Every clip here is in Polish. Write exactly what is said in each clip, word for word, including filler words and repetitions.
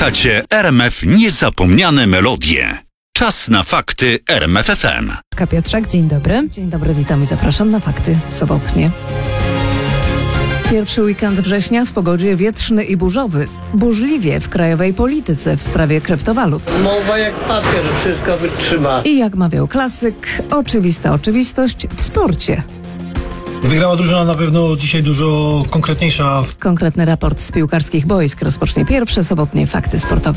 Słuchacie R M F Niezapomniane Melodie. Czas na fakty R M F F M. Pietrzak, dzień dobry. Dzień dobry, witam i zapraszam na fakty sobotnie. Pierwszy weekend września w pogodzie wietrzny i burzowy. Burzliwie w krajowej polityce w sprawie kryptowalut. Mowa jak papier, wszystko wytrzyma. I jak mawiał klasyk, oczywista oczywistość w sporcie. Wygrała drużyna na pewno dzisiaj dużo konkretniejsza. Konkretny raport z piłkarskich boisk rozpocznie pierwsze sobotnie fakty sportowe.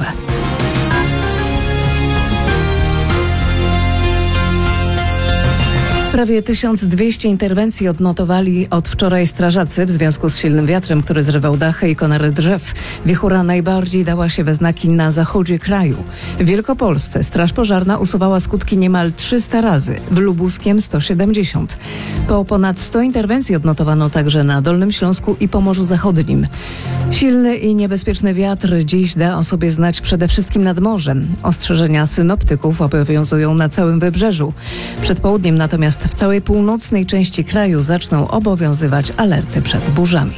Prawie tysiąc dwieście interwencji odnotowali od wczoraj strażacy w związku z silnym wiatrem, który zrywał dachy i konary drzew. Wichura najbardziej dała się we znaki na zachodzie kraju. W Wielkopolsce straż pożarna usuwała skutki niemal trzysta razy, w Lubuskiem sto siedemdziesiąt. Po ponad sto interwencji odnotowano także na Dolnym Śląsku i Pomorzu Zachodnim. Silny i niebezpieczny wiatr dziś da o sobie znać przede wszystkim nad morzem. Ostrzeżenia synoptyków obowiązują na całym wybrzeżu. Przed południem natomiast w całej północnej części kraju zaczną obowiązywać alerty przed burzami.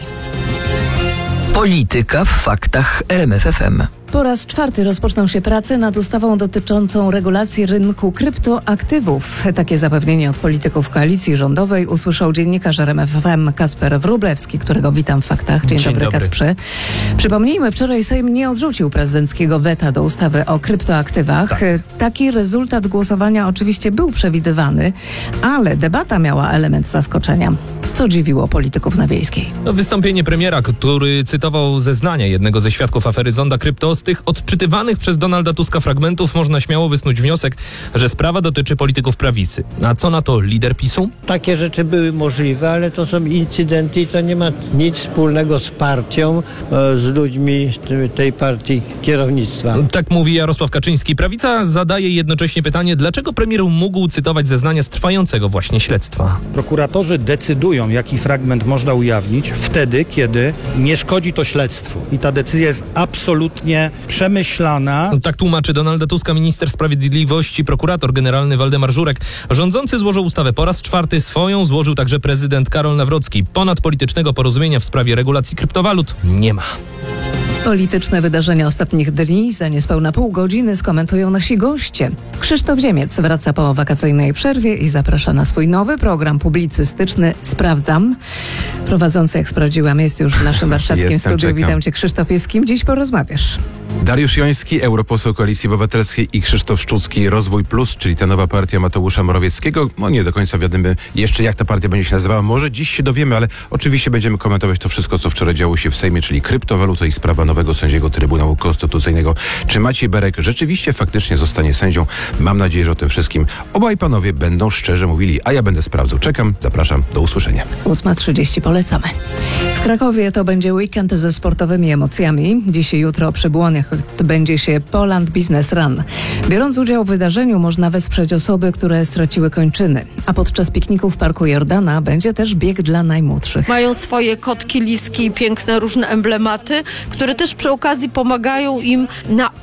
Polityka w faktach R M F F M. Po raz czwarty rozpoczną się prace nad ustawą dotyczącą regulacji rynku kryptoaktywów. Takie zapewnienie od polityków koalicji rządowej usłyszał dziennikarz R M F F M Kacper Wróblewski, którego witam w faktach. Dzień, Dzień dobry, dobry, Kacprze. Przypomnijmy, wczoraj Sejm nie odrzucił prezydenckiego weta do ustawy o kryptoaktywach. Tak. Taki rezultat głosowania oczywiście był przewidywany, ale debata miała element zaskoczenia. Co dziwiło polityków na Wiejskiej? No, wystąpienie premiera, który cytował zeznania jednego ze świadków afery Zonda Krypto. Z tych odczytywanych przez Donalda Tuska fragmentów można śmiało wysnuć wniosek, że sprawa dotyczy polityków prawicy. A co na to lider PiSu? Takie rzeczy były możliwe, ale to są incydenty i to nie ma nic wspólnego z partią, z ludźmi tej partii kierownictwa. Tak mówi Jarosław Kaczyński. Prawica zadaje jednocześnie pytanie, dlaczego premier mógł cytować zeznania z trwającego właśnie śledztwa. Prokuratorzy decydują, jaki fragment można ujawnić wtedy, kiedy nie szkodzi to śledztwu. I ta decyzja jest absolutnie przemyślana. Tak tłumaczy Donalda Tuska minister sprawiedliwości, prokurator generalny Waldemar Żurek. Rządzący złożył ustawę po raz czwarty, swoją złożył także prezydent Karol Nawrocki. Ponad politycznego porozumienia w sprawie regulacji kryptowalut nie ma. Polityczne wydarzenia ostatnich dni za niespełna pół godziny skomentują nasi goście. Krzysztof Ziemiec wraca po wakacyjnej przerwie i zaprasza na swój nowy program publicystyczny Sprawdzam. Prowadzący, jak sprawdziłam, jest już w naszym warszawskim Jestem, studiu. czekam. Witam cię, Krzysztofie. Z kim dziś porozmawiasz? Dariusz Joński, europoseł Koalicji Obywatelskiej i Krzysztof Szczucki, Rozwój Plus, czyli ta nowa partia Mateusza Morawieckiego. No nie do końca wiadomo jeszcze, jak ta partia będzie się nazywała. Może dziś się dowiemy, ale oczywiście będziemy komentować to wszystko, co wczoraj działo się w Sejmie, czyli kryptowaluta i sprawa nowego sędziego Trybunału Konstytucyjnego. Czy Maciej Berek rzeczywiście faktycznie zostanie sędzią? Mam nadzieję, że o tym wszystkim obaj panowie będą szczerze mówili, a ja będę sprawdzał. Czekam, zapraszam, do usłyszenia. ósma trzydzieści polecamy. W Krakowie to będzie weekend ze sportowymi emocjami. Dziś i jutro przy Błoniach odbędzie się Poland Business Run. Biorąc udział w wydarzeniu można wesprzeć osoby, które straciły kończyny. A podczas pikniku w Parku Jordana będzie też bieg dla najmłodszych. Mają swoje kotki, liski i piękne różne emblematy, które też przy okazji pomagają im na